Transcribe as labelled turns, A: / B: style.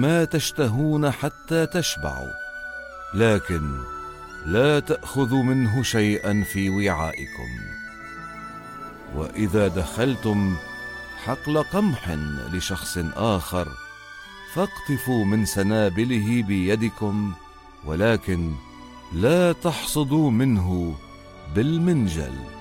A: ما تشتهون حتى تشبعوا، لكن لا تأخذوا منه شيئا في وعائكم. وإذا دخلتم حقل قمح لشخص آخر فاقطفوا من سنابله بيدكم، ولكن لا تحصدوا منه بالمنجل.